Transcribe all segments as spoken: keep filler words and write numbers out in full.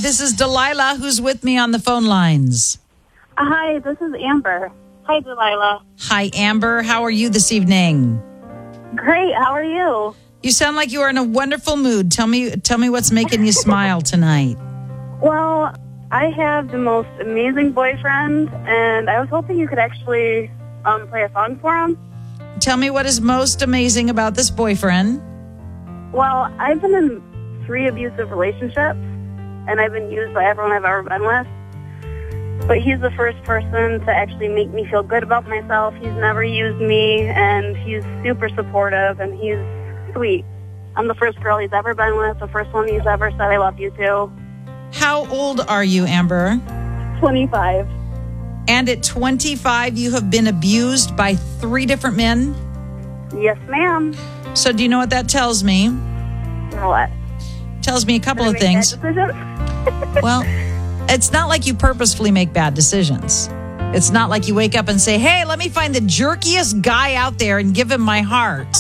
this is Delilah, who's with me on the phone lines. Hi, this is Amber. Hi, Delilah. Hi, Amber. How are you this evening? Great. How are you? You sound like you are in a wonderful mood. Tell me, tell me what's making you smile tonight. Well, I have the most amazing boyfriend, and I was hoping you could actually um, play a song for him. Tell me what is most amazing about this boyfriend. Well, I've been in three abusive relationships, and I've been used by everyone I've ever been with. But he's the first person to actually make me feel good about myself. He's never used me, and he's super supportive, and he's sweet. I'm the first girl he's ever been with, the first one he's ever said I love you to. How old are you, Amber? twenty-five. And at twenty-five, you have been abused by three different men? Yes, ma'am. So do you know what that tells me? What? Tells me a couple Did of I make things. bad decisions? Well, it's not like you purposefully make bad decisions. It's not like you wake up and say, hey, let me find the jerkiest guy out there and give him my heart.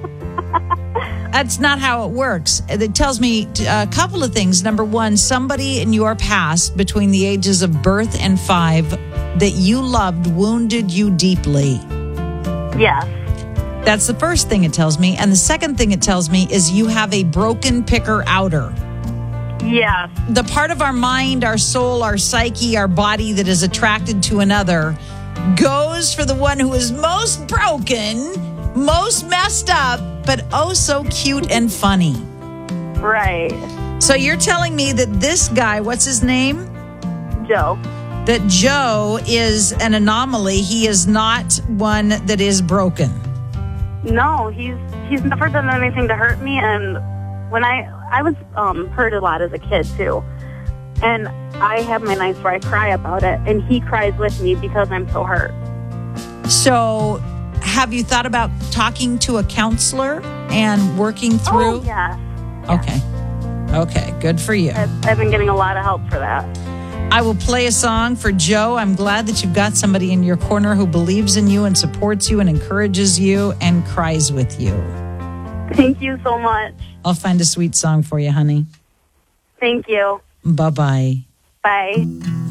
That's not how it works. It tells me a couple of things. Number one, somebody in your past between the ages of birth and five that you loved wounded you deeply. Yes. That's the first thing it tells me. And the second thing it tells me is you have a broken picker outer. Yes. The part of our mind, our soul, our psyche, our body that is attracted to another goes for the one who is most broken, most messed up, but oh so cute and funny. Right. So you're telling me that this guy, what's his name? Joe. That Joe is an anomaly. He is not one that is broken. No, he's he's never done anything to hurt me, and when I I was um, hurt a lot as a kid too, and I have my nights where I cry about it, and he cries with me because I'm so hurt. So, have you thought about talking to a counselor and working through? Oh, yes. Okay. Okay, good for you. I've, I've been getting a lot of help for that. I will play a song for Joe. I'm glad that you've got somebody in your corner who believes in you and supports you and encourages you and cries with you. Thank you so much. I'll find a sweet song for you, honey. Thank you. Bye-bye. Bye.